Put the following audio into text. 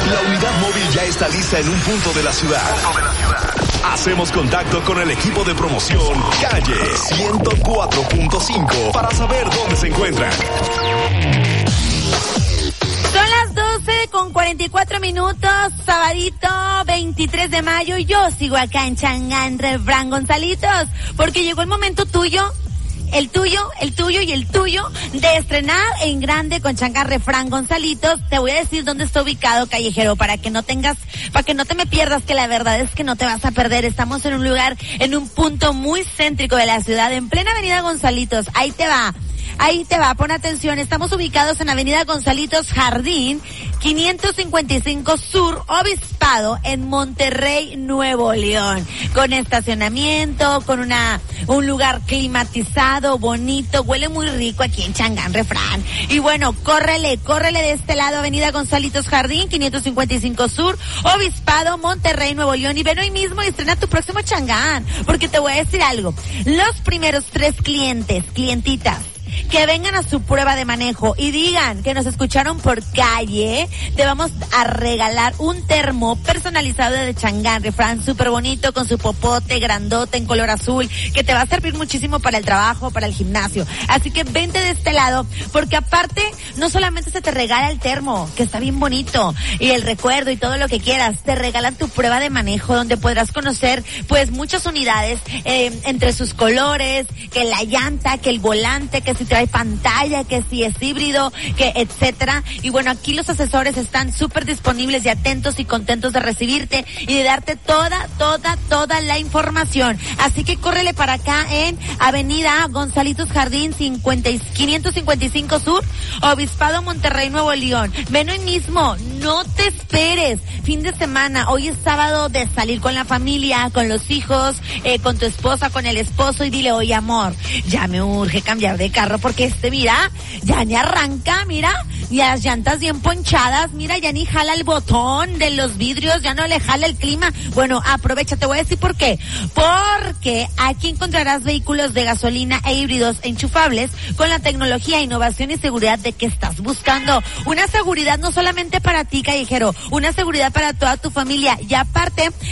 La unidad móvil ya está lista en un punto de la ciudad. Hacemos contacto con el equipo de promoción Calle 104.5 para saber dónde se encuentran. Son las 12:44, sabadito 23 de mayo. Yo sigo acá en Changán, Refrán Gonzalitos, porque llegó el momento tuyo, el tuyo y el tuyo de estrenar en grande con Changán Refrán Gonzalitos. Te voy a decir dónde está ubicado, callejero, para que no te me pierdas, que la verdad es que no te vas a perder. Estamos en un lugar, en un punto muy céntrico de la ciudad, en plena avenida Gonzalitos. Ahí te va, pon atención. Estamos ubicados en avenida Gonzalitos Jardín, 555 Sur, Obispado, en Monterrey, Nuevo León. Con estacionamiento, con un lugar climatizado, bonito, huele muy rico aquí en Changán Refrán. Y bueno, córrele de este lado, avenida Gonzalitos Jardín, 555 Sur, Obispado, Monterrey, Nuevo León. Y ven hoy mismo y estrena tu próximo Changán, porque te voy a decir algo. Los primeros 3 clientitas que vengan a su prueba de manejo y digan que nos escucharon por Calle, te vamos a regalar un termo personalizado de Changán Refrán, súper bonito, con su popote grandote en color azul, que te va a servir muchísimo para el trabajo, para el gimnasio. Así que vente de este lado, porque aparte no solamente se te regala el termo, que está bien bonito, y el recuerdo y todo lo que quieras, te regalan tu prueba de manejo, donde podrás conocer pues muchas unidades, entre sus colores, que la llanta, que el volante, que si trae pantalla, que si es híbrido, que etcétera. Y bueno, aquí los asesores están súper disponibles y atentos y contentos de recibirte y de darte toda la información. Así que córrele para acá en avenida Gonzalitos Jardín, 555 Sur, Obispado, Monterrey, Nuevo León. Ven hoy mismo, no te esperes. Fin de semana, hoy es sábado de salir con la familia, con los hijos, con tu esposa, con el esposo, y dile: oye, amor, ya me urge cambiar de carro porque mira, ya ni arranca, mira, y las llantas bien ponchadas, mira, ya ni jala el botón de los vidrios, ya no le jala el clima. Bueno, aprovecha, te voy a decir por qué. Porque aquí encontrarás vehículos de gasolina e híbridos enchufables con la tecnología, innovación y seguridad de que estás buscando. Una seguridad no solamente para ti, callejero, una seguridad para toda tu familia. Y aparte,